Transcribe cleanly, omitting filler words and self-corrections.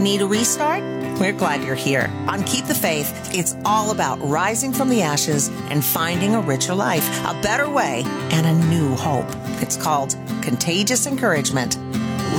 Need a restart? We're glad you're here. On Keep the Faith, it's all about rising from the ashes and finding a richer life, a better way, and a new hope. It's called Contagious Encouragement.